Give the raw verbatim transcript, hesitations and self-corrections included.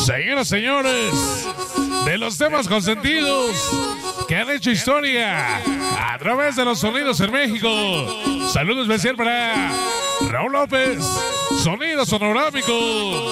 Señoras, señores, de los temas consentidos que han hecho historia a través de los sonidos en México. Saludo especial para Raúl López, Sonido Sonorámico.